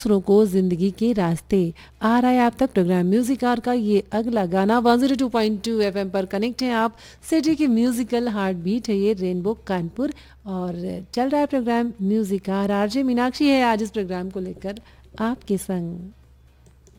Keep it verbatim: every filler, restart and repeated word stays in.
दूसरों को जिंदगी के रास्ते। आ रहा है आप तक प्रोग्राम म्यूजिक आर का ये अगला गाना one zero two point two FM पर कनेक्ट है आप। सिटी की म्यूजिकल हार्ट बीट है ये रेनबो कानपुर और चल रहा है programme music are. RJ Meenakshi है आज इस प्रोग्राम को लेकर आपके संग।